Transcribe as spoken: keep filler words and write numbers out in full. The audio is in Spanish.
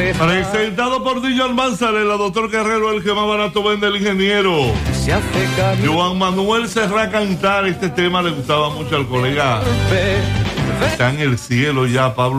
rezar. Presentado por Dillo Almanzarela, doctor Guerrero, el que más barato vende, el ingeniero. Se hace camino. Joan Manuel Serra Cantar, este tema le gustaba mucho al colega. Está en el cielo ya, Pablo